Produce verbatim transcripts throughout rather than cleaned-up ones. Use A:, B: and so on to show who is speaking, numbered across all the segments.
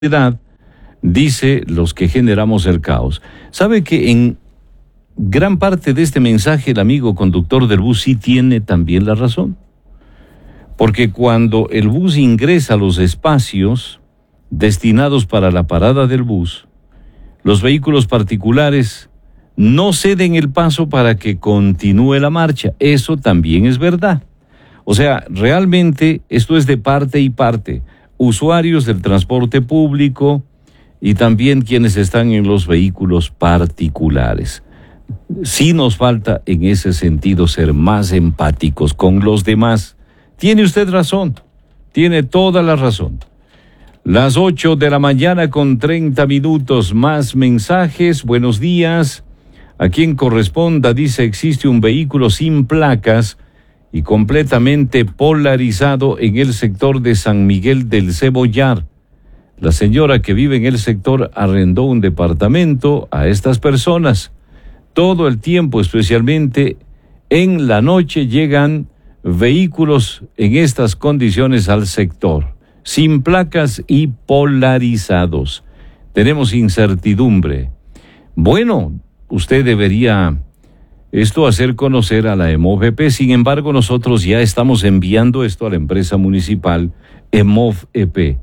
A: edad, dice los que generamos el caos. ¿Sabe que en gran parte de este mensaje el amigo conductor del bus sí tiene también la razón? Porque cuando el bus ingresa a los espacios destinados para la parada del bus, los vehículos particulares no ceden el paso para que continúe la marcha. Eso también es verdad. O sea, realmente esto es de parte y parte. Usuarios del transporte público y también quienes están en los vehículos particulares. Sí nos falta en ese sentido ser más empáticos con los demás. Tiene usted razón, tiene toda la razón. Las ocho de la mañana con treinta minutos, más mensajes. Buenos días. A quien corresponda, dice, existe un vehículo sin placas y completamente polarizado en el sector de San Miguel del Cebollar. La señora que vive en el sector arrendó un departamento a estas personas. Todo el tiempo, especialmente en la noche, llegan vehículos en estas condiciones al sector, sin placas y polarizados. Tenemos incertidumbre. Bueno, usted debería esto hacer conocer a la E M O V E P. Sin embargo, nosotros ya estamos enviando esto a la empresa municipal E M O V E P.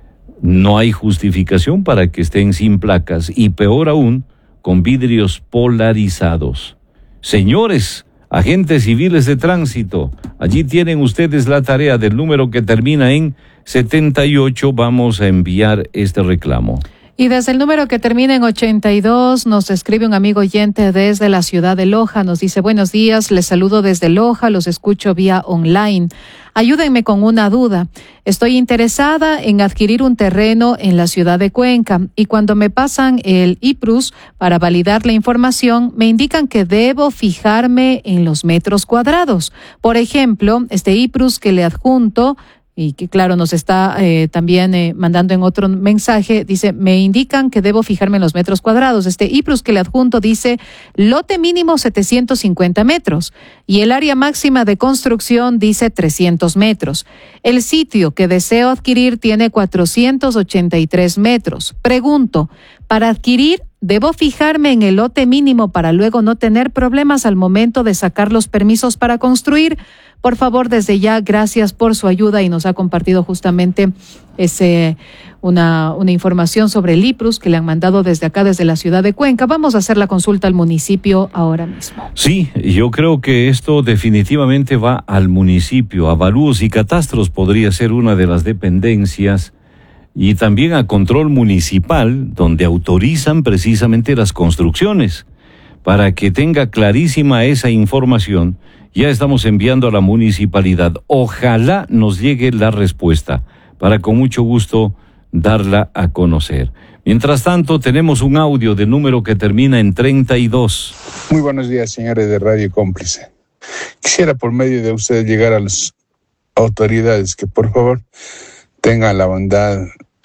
A: No hay justificación para que estén sin placas y peor aún, con vidrios polarizados. Señores, agentes civiles de tránsito, allí tienen ustedes la tarea del número que termina en setenta y ocho. Vamos a enviar este reclamo.
B: Y desde el número que termina en ochenta y dos nos escribe un amigo oyente desde la ciudad de Loja. Nos dice: buenos días, les saludo desde Loja, los escucho vía online. Ayúdenme con una duda. Estoy interesada en adquirir un terreno en la ciudad de Cuenca y cuando me pasan el I P R U S para validar la información, me indican que debo fijarme en los metros cuadrados. Por ejemplo, este I P R U S que le adjunto, y que claro nos está eh, también eh, mandando en otro mensaje, dice, me indican que debo fijarme en los metros cuadrados. Este I P R U S que le adjunto dice, lote mínimo setecientos cincuenta metros y el área máxima de construcción dice trescientos metros. El sitio que deseo adquirir tiene cuatrocientos ochenta y tres metros. Pregunto, para adquirir, ¿debo fijarme en el lote mínimo para luego no tener problemas al momento de sacar los permisos para construir? Por favor, desde ya, gracias por su ayuda y nos ha compartido justamente ese, una, una información sobre el I P R U S que le han mandado desde acá, desde la ciudad de Cuenca. Vamos a hacer la consulta al municipio ahora mismo.
A: Sí, yo creo que esto definitivamente va al municipio. Avalúos y catastros podría ser una de las dependencias y también a control municipal, donde autorizan precisamente las construcciones. Para que tenga clarísima esa información, ya estamos enviando a la municipalidad. Ojalá nos llegue la respuesta, para con mucho gusto darla a conocer. Mientras tanto, tenemos un audio de número que termina en treinta y dos.
C: Muy buenos días, señores de Radio Cómplice. Quisiera por medio de ustedes llegar a las autoridades que por favor tengan la bondad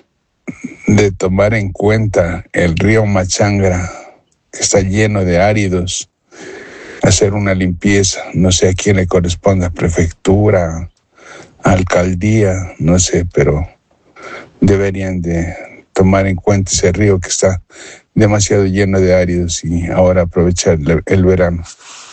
C: de tomar en cuenta el río Machangra, que está lleno de áridos, hacer una limpieza. No sé a quién le corresponda, prefectura, alcaldía, no sé, pero deberían de tomar en cuenta ese río que está demasiado lleno de áridos y ahora aprovechar el verano.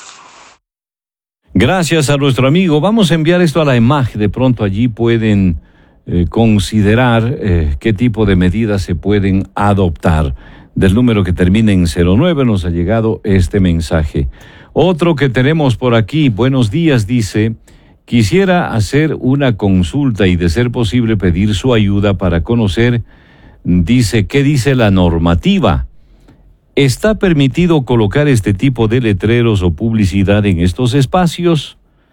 A: Gracias a nuestro amigo. Vamos a enviar esto a la E M A G. De pronto allí pueden eh, considerar eh, qué tipo de medidas se pueden adoptar. Del número que termina en cero nueve nos ha llegado este mensaje. Otro que tenemos por aquí, buenos días, dice, quisiera hacer una consulta y de ser posible pedir su ayuda para conocer, dice, ¿qué dice la normativa? ¿Está permitido colocar este tipo de letreros o publicidad en estos espacios?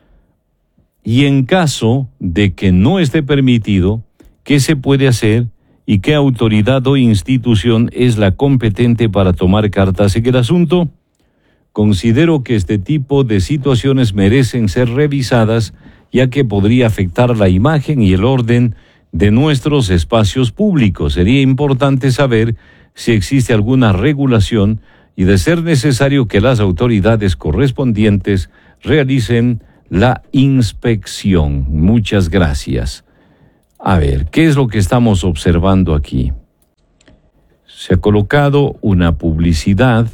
A: Y en caso de que no esté permitido, ¿qué se puede hacer? ¿Y qué autoridad o institución es la competente para tomar cartas en el asunto? Considero que este tipo de situaciones merecen ser revisadas, ya que podría afectar la imagen y el orden de nuestros espacios públicos. Sería importante saber si existe alguna regulación y, de ser necesario, que las autoridades correspondientes realicen la inspección. Muchas gracias. A ver, ¿qué es lo que estamos observando aquí? se ha colocado una publicidad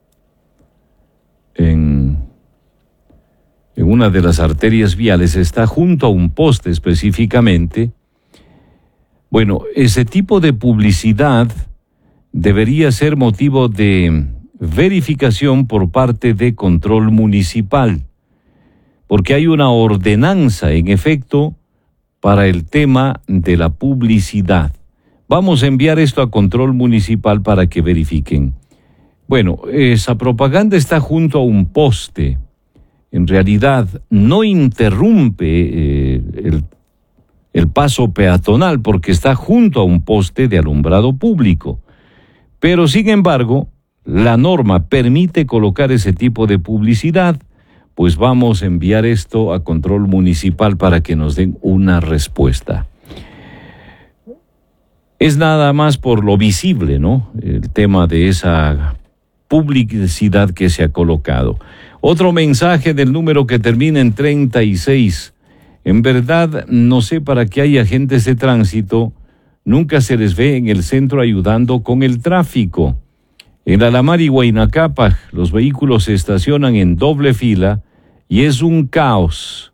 A: en, en una de las arterias viales, está junto a un poste específicamente. Bueno, ese tipo de publicidad debería ser motivo de verificación por parte de control municipal, porque hay una ordenanza en efecto para el tema de la publicidad. Vamos a enviar esto a control municipal para que verifiquen. Bueno, esa propaganda está junto a un poste. En realidad no interrumpe eh, el, el paso peatonal porque está junto a un poste de alumbrado público. Pero sin embargo, la norma permite colocar ese tipo de publicidad. Pues vamos a enviar esto a control municipal para que nos den una respuesta. Es nada más por lo visible, ¿no? El tema de esa publicidad que se ha colocado. Otro mensaje del número que termina en treinta y seis. En verdad, no sé para qué hay agentes de tránsito. Nunca se les ve en el centro ayudando con el tráfico. En Alamar y Huayna Cápac, los vehículos se estacionan en doble fila y es un caos.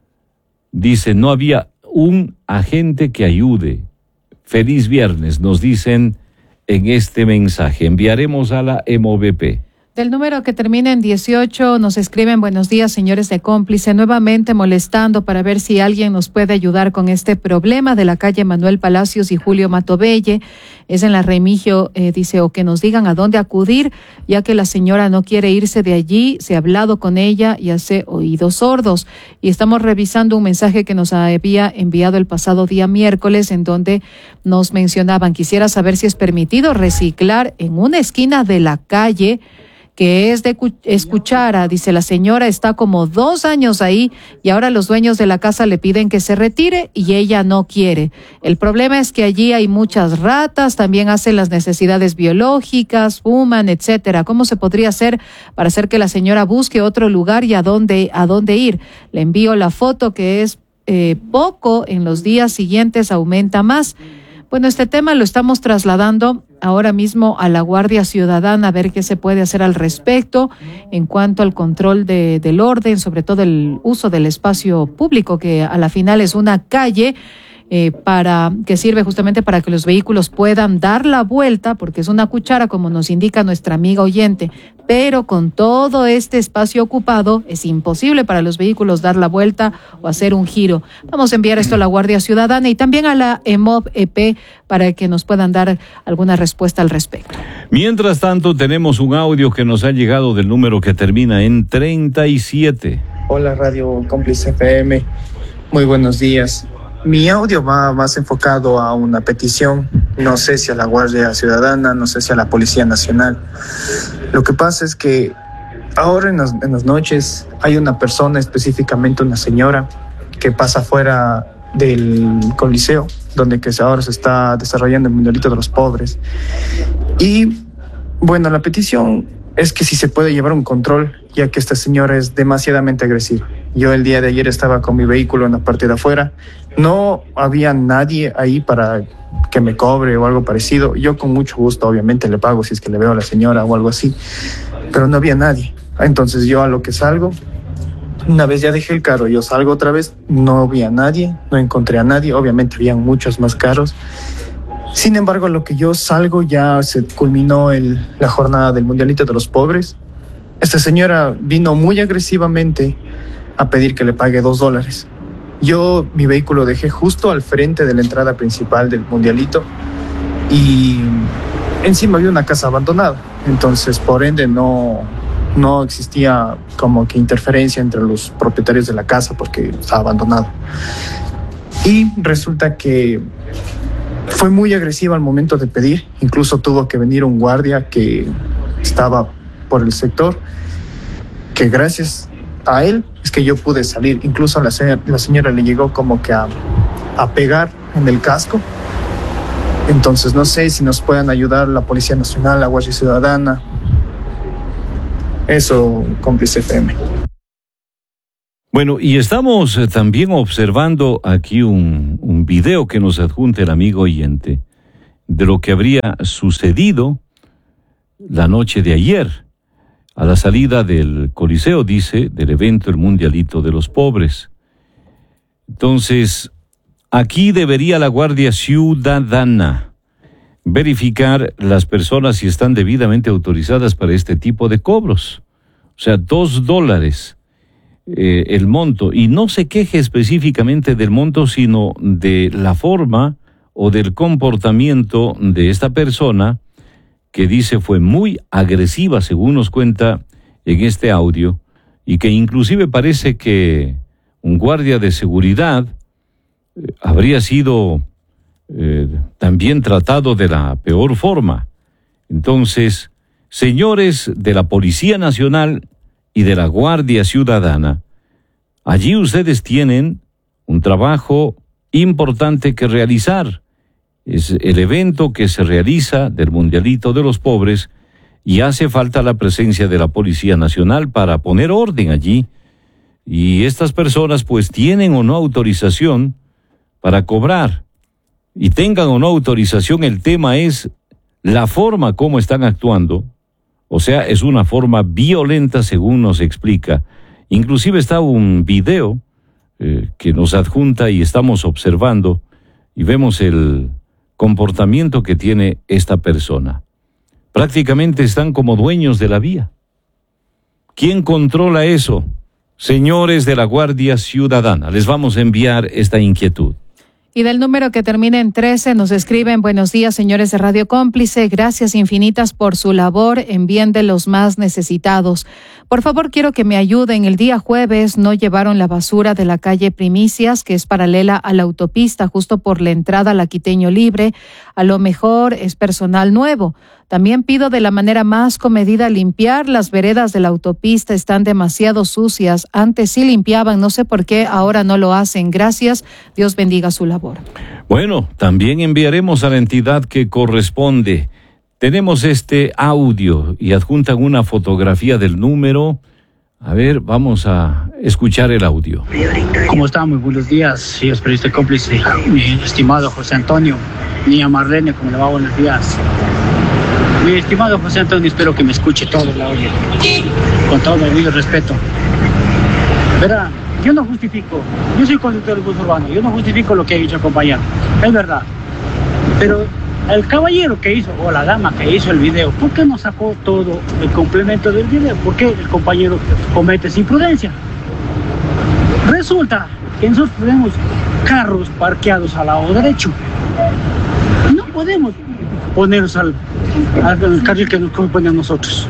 A: Dice, no había un agente que ayude. Feliz viernes, nos dicen en este mensaje. Enviaremos a la M O V P.
B: Del número que termina en dieciocho nos escriben: buenos días, señores de Cómplice, nuevamente molestando para ver si alguien nos puede ayudar con este problema de la calle Manuel Palacios y Julio Matovelle. Es en la Remigio, eh, dice, o que nos digan a dónde acudir, ya que la señora no quiere irse de allí, se ha hablado con ella y hace oídos sordos. Y estamos revisando un mensaje que nos había enviado el pasado día miércoles, en donde nos mencionaban, quisiera saber si es permitido reciclar en una esquina de la calle que es de Escuchara. Dice, la señora está como dos años ahí y ahora los dueños de la casa le piden que se retire y ella no quiere. El problema es que allí hay muchas ratas, también hacen las necesidades biológicas, fuman, etcétera. ¿Cómo se podría hacer para hacer que la señora busque otro lugar y a dónde, a dónde ir? Le envío la foto, que es eh, poco, en los días siguientes aumenta más. Bueno, este tema lo estamos trasladando ahora mismo a la Guardia Ciudadana, a ver qué se puede hacer al respecto en cuanto al control de, del orden, sobre todo el uso del espacio público, que a la final es una calle eh, para que sirve justamente para que los vehículos puedan dar la vuelta, porque es una cuchara, como nos indica nuestra amiga oyente, pero con todo este espacio ocupado es imposible para los vehículos dar la vuelta o hacer un giro. Vamos a enviar esto a la Guardia Ciudadana y también a la M O V P para que nos puedan dar alguna respuesta al respecto.
A: Mientras tanto, tenemos un audio que nos ha llegado del número que termina en treinta y siete.
D: Hola, Radio Cómplice F M. Muy buenos días. Mi audio va más enfocado a una petición, no sé si a la Guardia Ciudadana, no sé si a la Policía Nacional. Lo que pasa es que ahora en las, en las noches hay una persona, específicamente una señora, que pasa fuera del Coliseo, donde que ahora se está desarrollando el Mundialito de los Pobres. Y bueno, la petición es que si se puede llevar un control, ya que esta señora es demasiadamente agresiva. Yo el día de ayer estaba con mi vehículo en la parte de afuera, no había nadie ahí para que me cobre o algo parecido. Yo con mucho gusto obviamente le pago si es que le veo a la señora o algo así, pero no había nadie. Entonces yo a lo que salgo, una vez ya dejé el carro, yo salgo otra vez, no había nadie, no encontré a nadie, obviamente habían muchos más carros. Sin embargo, a lo que yo salgo ya se culminó el, la jornada del Mundialito de los Pobres. Esta señora vino muy agresivamente a pedir que le pague dos dólares. Yo mi vehículo dejé justo al frente de la entrada principal del Mundialito y encima había una casa abandonada. Entonces, por ende, no, no existía como que interferencia entre los propietarios de la casa porque estaba abandonado. Y resulta que fue muy agresiva al momento de pedir. Incluso tuvo que venir un guardia que estaba por el sector, que gracias a él es que yo pude salir. Incluso a la, se- la señora le llegó como que a, a pegar en el casco. Entonces no sé si nos puedan ayudar la Policía Nacional, la Guardia Ciudadana. Eso, Cómplice F M.
A: Bueno, y estamos eh, también observando aquí un, un video que nos adjunta el amigo oyente, de lo que habría sucedido la noche de ayer, a la salida del Coliseo, dice, del evento El Mundialito de los Pobres. Entonces, aquí debería la Guardia Ciudadana verificar las personas si están debidamente autorizadas para este tipo de cobros. O sea, dos dólares eh, el monto. Y no se queje específicamente del monto, sino de la forma o del comportamiento de esta persona que dice fue muy agresiva, según nos cuenta en este audio, y que inclusive parece que un guardia de seguridad eh, habría sido eh, también tratado de la peor forma. Entonces, señores de la Policía Nacional y de la Guardia Ciudadana, allí ustedes tienen un trabajo importante que realizar. Es el evento que se realiza del Mundialito de los Pobres y hace falta la presencia de la Policía Nacional para poner orden allí. Y estas personas pues tienen o no autorización para cobrar. Y tengan o no autorización, el tema es la forma como están actuando. O sea, es una forma violenta, según nos explica. Inclusive está un video eh, que nos adjunta y estamos observando y vemos el comportamiento que tiene esta persona. Prácticamente están como dueños de la vía. ¿Quién controla eso? Señores de la Guardia Ciudadana, les vamos a enviar esta inquietud.
B: Y del número que termina en trece nos escriben: buenos días, señores de Radio Cómplice, gracias infinitas por su labor en bien de los más necesitados. Por favor, quiero que me ayuden. El día jueves no llevaron la basura de la calle Primicias, que es paralela a la autopista, justo por la entrada a la Quiteño Libre. A lo mejor es personal nuevo. También pido de la manera más comedida limpiar las veredas de la autopista, están demasiado sucias. Antes sí limpiaban, no sé por qué ahora no lo hacen. Gracias, Dios bendiga su labor.
A: Bueno, también enviaremos a la entidad que corresponde. Tenemos este audio y adjuntan una fotografía del número. A ver, vamos a escuchar el audio.
E: ¿Cómo está? Muy buenos días, señor periodista cómplice, mi estimado José Antonio, niña Marlene, ¿cómo le va? Buenos días. Mi estimado José Antonio, espero que me escuche todo el audio, con todo mi debido respeto. Verá, yo no justifico, yo soy conductor del bus urbano, yo no justifico lo que ha dicho el compañero, es verdad. Pero el caballero que hizo, o la dama que hizo el video, ¿por qué no sacó todo el complemento del video? ¿Por qué el compañero comete esa imprudencia? Resulta que nosotros tenemos carros parqueados al lado derecho. No podemos ponernos al, al carril que nos corresponde a nosotros.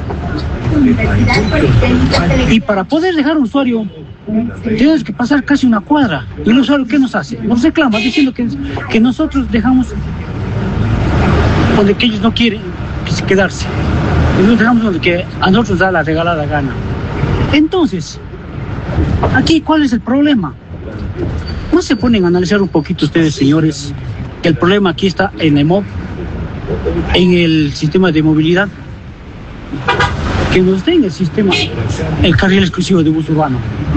E: Y para poder dejar un usuario, tienes que pasar casi una cuadra. ¿Y el usuario qué nos hace? Nos reclama diciendo que, que nosotros dejamos donde que ellos no quieren quedarse. Y nosotros dejamos donde que a nosotros nos da la regalada gana. Entonces, aquí, ¿cuál es el problema? ¿No se ponen a analizar un poquito ustedes, señores, que el problema aquí está en el M O B, en el sistema de movilidad? Que nos den el sistema, el carril exclusivo de bus urbano,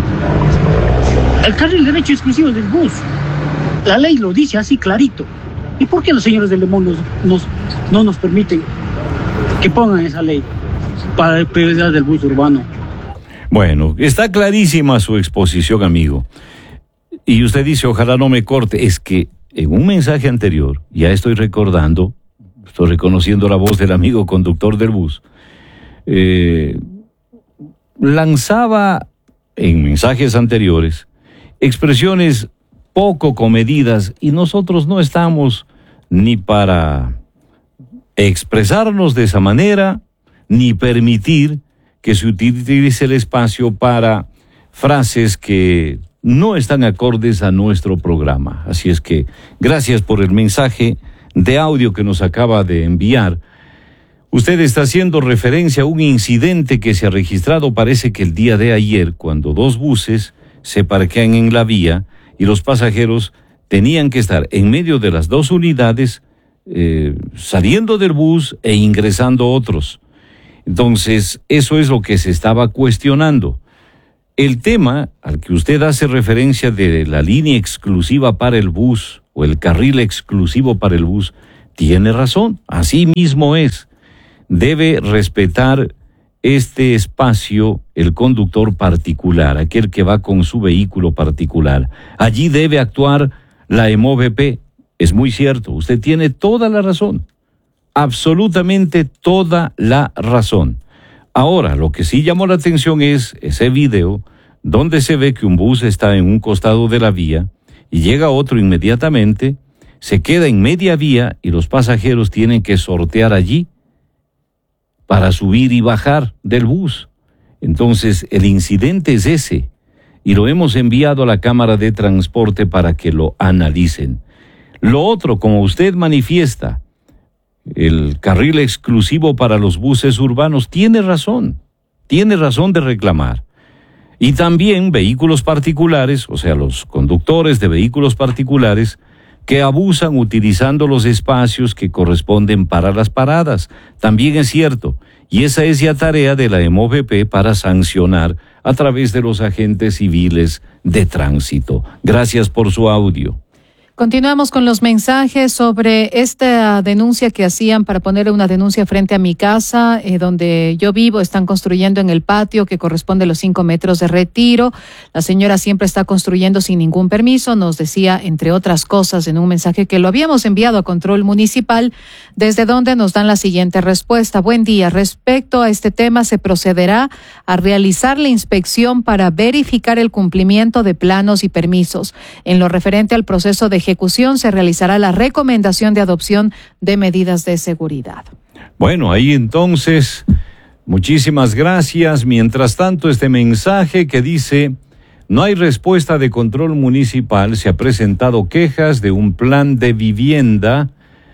E: el carril derecho exclusivo del bus. La ley lo dice así clarito. ¿Y por qué los señores del M O B nos, nos, no nos permiten que pongan esa ley para la prioridad del bus urbano?
A: Bueno, está clarísima su exposición, amigo. Y usted dice, ojalá no me corte. Es que en un mensaje anterior, ya estoy recordando, estoy reconociendo la voz del amigo conductor del bus, eh, lanzaba en mensajes anteriores expresiones poco comedidas y nosotros no estamos ni para expresarnos de esa manera ni permitir que se utilice el espacio para frases que no están acordes a nuestro programa. Así es que gracias por el mensaje de audio que nos acaba de enviar. Usted está haciendo referencia a un incidente que se ha registrado, parece que el día de ayer, cuando dos buses se parquean en la vía y los pasajeros tenían que estar en medio de las dos unidades, eh, saliendo del bus e ingresando otros. Entonces, eso es lo que se estaba cuestionando. El tema al que usted hace referencia de la línea exclusiva para el bus o el carril exclusivo para el bus tiene razón, así mismo es. Debe respetar este espacio el conductor particular, aquel que va con su vehículo particular. Allí debe actuar la E M O V P. Es muy cierto, usted tiene toda la razón, absolutamente toda la razón. Ahora, lo que sí llamó la atención es ese video donde se ve que un bus está en un costado de la vía y llega otro inmediatamente, se queda en media vía y los pasajeros tienen que sortear allí para subir y bajar del bus. Entonces, el incidente es ese, y lo hemos enviado a la Cámara de Transporte para que lo analicen. Lo otro, como usted manifiesta, el carril exclusivo para los buses urbanos, tiene razón, tiene razón de reclamar. Y también vehículos particulares, o sea, los conductores de vehículos particulares, que abusan utilizando los espacios que corresponden para las paradas. También es cierto, y esa es ya tarea de la E M O V P para sancionar a través de los agentes civiles de tránsito. Gracias por su audio.
B: Continuamos con los mensajes sobre esta denuncia que hacían para poner una denuncia frente a mi casa, eh, donde yo vivo. Están construyendo en el patio que corresponde a los cinco metros de retiro. La señora siempre está construyendo sin ningún permiso. Nos decía, entre otras cosas, en un mensaje que lo habíamos enviado a Control Municipal, desde donde nos dan la siguiente respuesta. Buen día. Respecto a este tema, se procederá a realizar la inspección para verificar el cumplimiento de planos y permisos. En lo referente al proceso de ejecución, se realizará la recomendación de adopción de medidas de seguridad.
A: Bueno, ahí entonces, muchísimas gracias. Mientras tanto, este mensaje que dice: no hay respuesta de Control Municipal, se ha presentado quejas de un plan de vivienda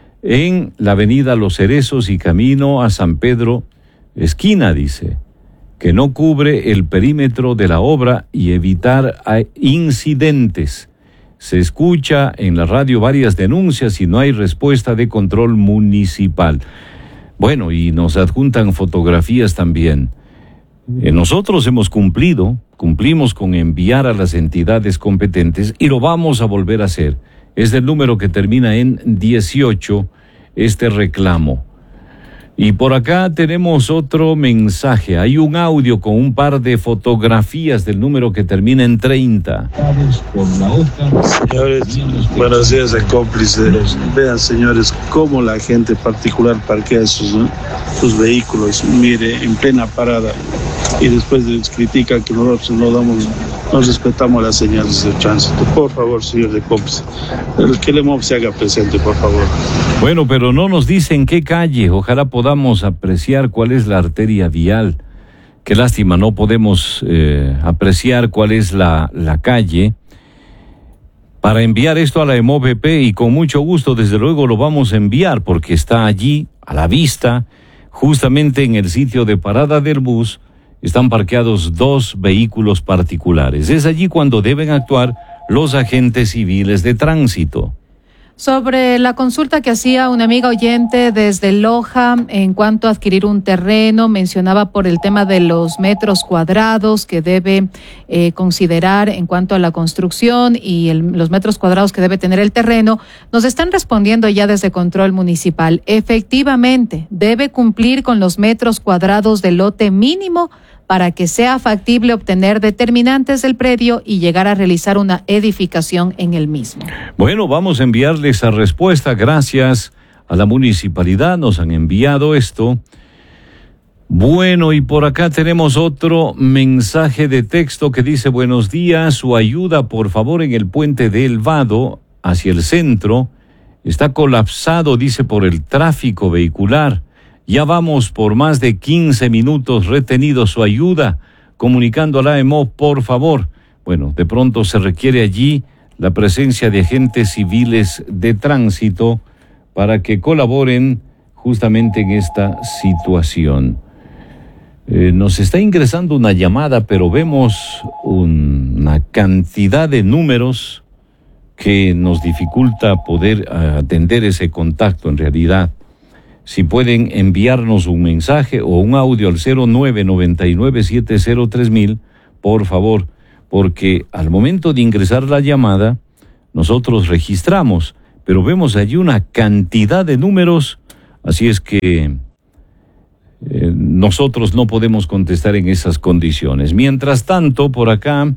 A: en la avenida Los Cerezos y camino a San Pedro, esquina, dice, que no cubre el perímetro de la obra y evitar incidentes. Se escucha en la radio varias denuncias y no hay respuesta de Control Municipal. Bueno, y nos adjuntan fotografías también. Eh, nosotros hemos cumplido, cumplimos con enviar a las entidades competentes y lo vamos a volver a hacer. Es del número que termina en dieciocho, este reclamo. Y por acá tenemos otro mensaje. Hay un audio con un par de fotografías del número que termina en treinta.
F: Señores, buenos días de cómplices. Vean, señores, cómo la gente particular parquea sus, sus vehículos, mire, en plena parada. Y después les critica que nosotros no damos, no respetamos las señales de tránsito. Por favor, señor de cómplice, el que le se haga presente, por favor.
A: Bueno, pero no nos dicen qué calle. Ojalá podamos apreciar cuál es la arteria vial. Qué lástima, no podemos eh, apreciar cuál es la, la calle para enviar esto a la E M O V P, y con mucho gusto, desde luego, lo vamos a enviar porque está allí, a la vista, justamente en el sitio de parada del bus. Están parqueados dos vehículos particulares. Es allí cuando deben actuar los agentes civiles de tránsito.
B: Sobre la consulta que hacía una amiga oyente desde Loja en cuanto a adquirir un terreno, mencionaba por el tema de los metros cuadrados que debe eh, considerar en cuanto a la construcción y el, los metros cuadrados que debe tener el terreno. Nos están respondiendo ya desde Control Municipal. Efectivamente, debe cumplir con los metros cuadrados del lote mínimo para que sea factible obtener determinantes del predio y llegar a realizar una edificación en el mismo.
A: Bueno, vamos a enviarle esa respuesta. Gracias a la municipalidad, nos han enviado esto. Bueno, y por acá tenemos otro mensaje de texto que dice: buenos días, su ayuda por favor en el puente de El Vado hacia el centro. Está colapsado, dice, por el tráfico vehicular. Ya vamos por más de quince minutos retenidos. Su ayuda, comunicando a la E M O, por favor. Bueno, de pronto se requiere allí la presencia de agentes civiles de tránsito para que colaboren justamente en esta situación. Eh, nos está ingresando una llamada, pero vemos un, una cantidad de números que nos dificulta poder uh, atender ese contacto en realidad. Si pueden enviarnos un mensaje o un audio al cero nueve nueve nueve siete cero tres mil, por favor, porque al momento de ingresar la llamada, nosotros registramos, pero vemos allí una cantidad de números, así es que eh, nosotros no podemos contestar en esas condiciones. Mientras tanto, por acá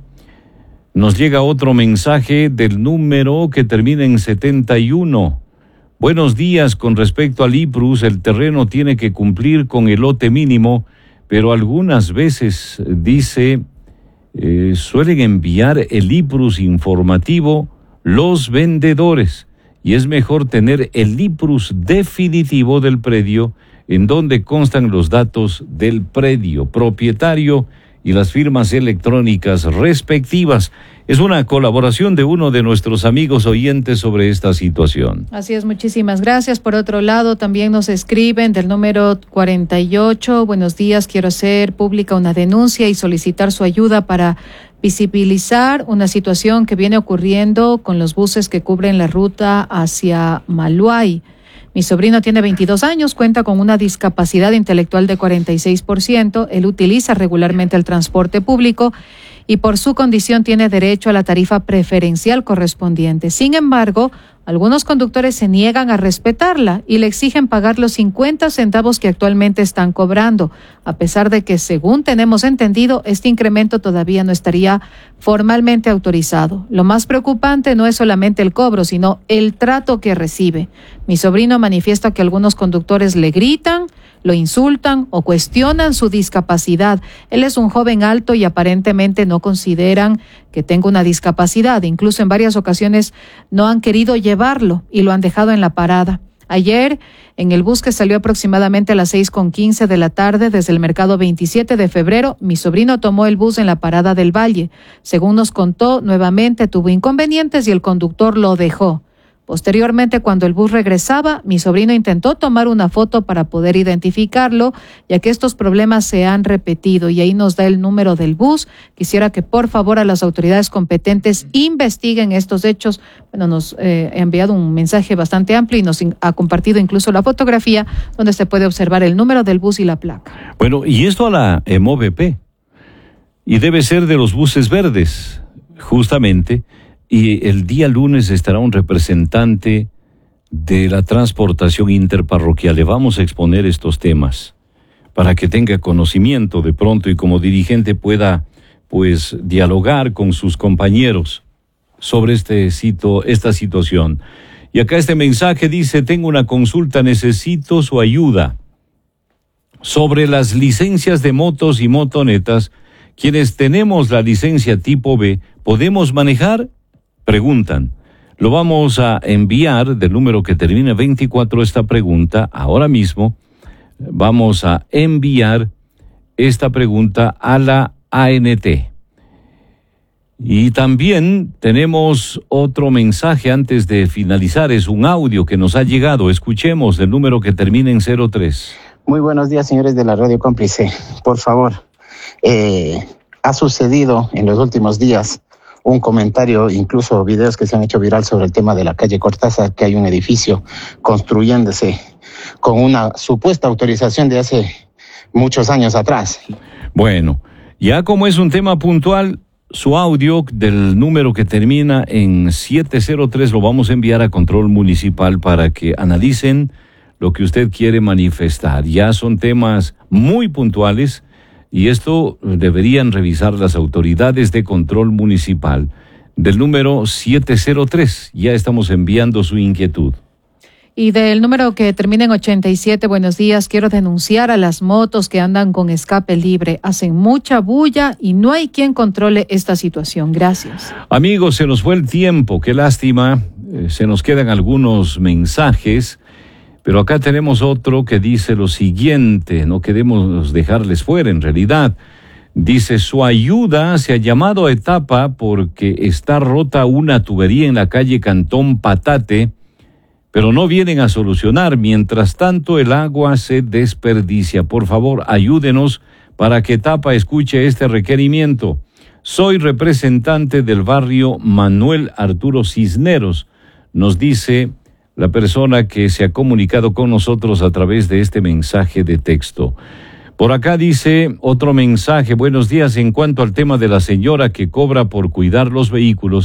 A: nos llega otro mensaje del número que termina en setenta y uno. Buenos días, con respecto al I P R U S, el terreno tiene que cumplir con el lote mínimo, pero algunas veces, dice, eh, suelen enviar el I P R U S informativo los vendedores, y es mejor tener el I P R U S definitivo del predio, en donde constan los datos del predio, propietario y las firmas electrónicas respectivas. Es una colaboración de uno de nuestros amigos oyentes sobre esta situación.
B: Así es, muchísimas gracias. Por otro lado, también nos escriben del número cuarenta y ocho. Buenos días, quiero hacer pública una denuncia y solicitar su ayuda para visibilizar una situación que viene ocurriendo con los buses que cubren la ruta hacia Maluay. Mi sobrino tiene veintidós años, cuenta con una discapacidad intelectual de cuarenta y seis por ciento. Él utiliza regularmente el transporte público y por su condición tiene derecho a la tarifa preferencial correspondiente. Sin embargo, algunos conductores se niegan a respetarla y le exigen pagar los cincuenta centavos que actualmente están cobrando, a pesar de que, según tenemos entendido, este incremento todavía no estaría formalmente autorizado. Lo más preocupante no es solamente el cobro, sino el trato que recibe. Mi sobrino manifiesta que algunos conductores le gritan, lo insultan o cuestionan su discapacidad. Él es un joven alto y aparentemente no consideran que tenga una discapacidad. Incluso en varias ocasiones no han querido llevarlo y lo han dejado en la parada. Ayer, en el bus que salió aproximadamente a las seis con quince de la tarde desde el mercado veintisiete de febrero, mi sobrino tomó el bus en la parada del Valle. Según nos contó, nuevamente tuvo inconvenientes y el conductor lo dejó. Posteriormente, cuando el bus regresaba, mi sobrino intentó tomar una foto para poder identificarlo, ya que estos problemas se han repetido, y ahí nos da el número del bus. Quisiera que por favor a las autoridades competentes investiguen estos hechos. Bueno, nos eh, ha enviado un mensaje bastante amplio y nos in- ha compartido incluso la fotografía donde se puede observar el número del bus y la placa.
A: Bueno, y esto a la M O V P, y debe ser de los buses verdes, justamente. Y el día lunes estará un representante de la transportación interparroquial. Le vamos a exponer estos temas para que tenga conocimiento de pronto y como dirigente pueda pues dialogar con sus compañeros sobre este sitio, esta situación. Y acá este mensaje dice: tengo una consulta, necesito su ayuda sobre las licencias de motos y motonetas. Quienes tenemos la licencia tipo B, ¿podemos manejar? Preguntan. Lo vamos a enviar del número que termina veinticuatro esta pregunta. Ahora mismo vamos a enviar esta pregunta a la A N T. Y también tenemos otro mensaje antes de finalizar. Es un audio que nos ha llegado. Escuchemos del número que termina en cero tres.
G: Muy buenos días, señores de la Radio Cómplice. Por favor, eh, ha sucedido en los últimos días un comentario, incluso videos que se han hecho viral sobre el tema de la calle Cortázar, que hay un edificio construyéndose con una supuesta autorización de hace muchos años atrás.
A: Bueno, ya como es un tema puntual, su audio del número que termina en siete cero tres lo vamos a enviar a Control Municipal para que analicen lo que usted quiere manifestar. Ya son temas muy puntuales, y esto deberían revisar las autoridades de control municipal. Del número siete cero tres, ya estamos enviando su inquietud.
B: Y del número que termina en ochenta y siete, buenos días, quiero denunciar a las motos que andan con escape libre. Hacen mucha bulla y no hay quien controle esta situación. Gracias.
A: Amigos, se nos fue el tiempo, qué lástima. Eh, se nos quedan algunos mensajes. Pero acá tenemos otro que dice lo siguiente, no queremos dejarles fuera en realidad. Dice: su ayuda se ha llamado a etapa porque está rota una tubería en la calle Cantón Patate, pero no vienen a solucionar. Mientras tanto, el agua se desperdicia. Por favor, ayúdenos para que Etapa escuche este requerimiento. Soy representante del barrio Manuel Arturo Cisneros, nos dice la persona que se ha comunicado con nosotros a través de este mensaje de texto. Por acá dice otro mensaje: buenos días, en cuanto al tema de la señora que cobra por cuidar los vehículos,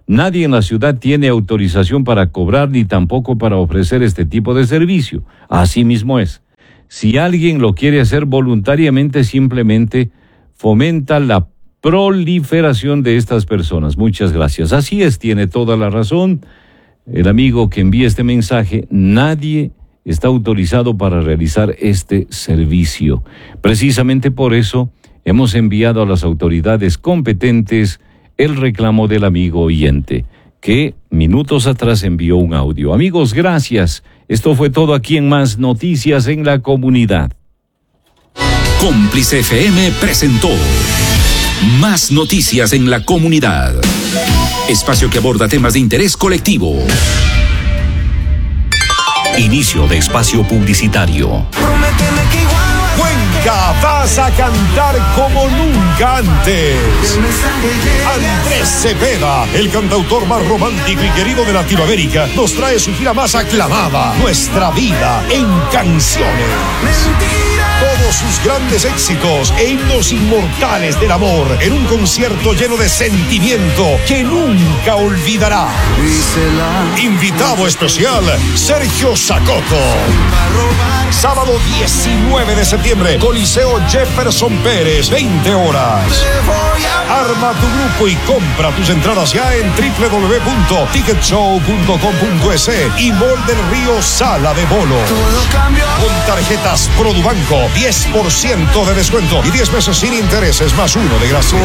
A: Nadie en la ciudad tiene autorización para cobrar ni tampoco para ofrecer este tipo de servicio. Así mismo es. Si alguien lo quiere hacer voluntariamente, simplemente fomenta la proliferación de estas personas. Muchas gracias. Así es, tiene toda la razón el amigo que envía este mensaje. Nadie está autorizado para realizar este servicio. Precisamente por eso hemos enviado a las autoridades competentes el reclamo del amigo oyente, que minutos atrás envió un audio. Amigos, gracias. Esto fue todo aquí en Más Noticias en la Comunidad.
H: Cómplice F M presentó Más Noticias en la Comunidad. Espacio que aborda temas de interés colectivo. Inicio de espacio publicitario.
I: Cuenca, vas a cantar como nunca antes. Andrés Cepeda, el cantautor más romántico y querido de Latinoamérica, nos trae su gira más aclamada, Nuestra Vida en Canciones. Todos sus grandes éxitos e himnos inmortales del amor en un concierto lleno de sentimiento que nunca olvidará. Invitado especial, Sergio Sacoto. Sábado diecinueve de septiembre, Coliseo Jefferson Pérez, veinte horas. Arma tu grupo y compra tus entradas ya en doble u doble u doble u punto ticket show punto com punto es y Mall del Río Sala de Bolo. Con tarjetas Produbanco, diez por ciento de descuento y diez meses sin intereses más uno de gracia.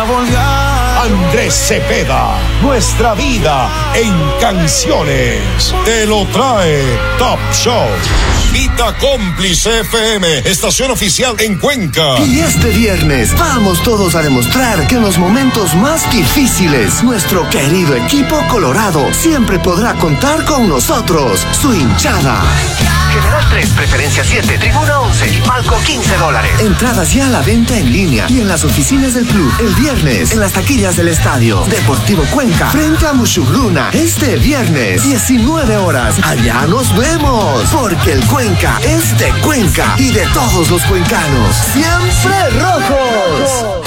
I: Andrés Cepeda, Nuestra Vida en Canciones. Te lo trae Top Show. Vita Cómplice F M, estación oficial en Cuenca.
J: Y este viernes vamos todos a demostrar que en los momentos más difíciles, nuestro querido equipo colorado siempre podrá contar con nosotros, su hinchada.
K: General tres, preferencia siete, tribuna once y palco quince dólares.
J: Entradas ya a la venta en línea y en las oficinas del club. El viernes, en las taquillas del estadio Deportivo Cuenca, frente a Mushugruna. Este viernes, diecinueve horas. Allá nos vemos, porque el Cuenca es de Cuenca y de todos los cuencanos. ¡Siempre rojos!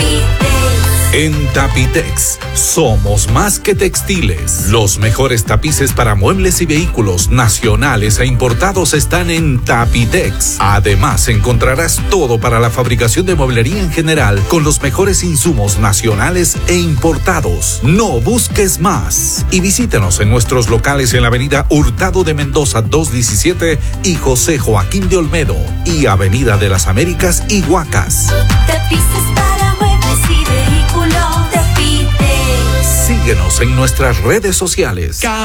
H: En Tapitex, somos más que textiles. Los mejores tapices para muebles y vehículos nacionales e importados están en Tapitex. Además, encontrarás todo para la fabricación de mueblería en general con los mejores insumos nacionales e importados. No busques más. Y visítenos en nuestros locales en la avenida Hurtado de Mendoza doscientos diecisiete y José Joaquín de Olmedo y avenida de las Américas y Huacas.
L: Tapices para muebles y vehículos.
H: Síguenos en nuestras redes sociales.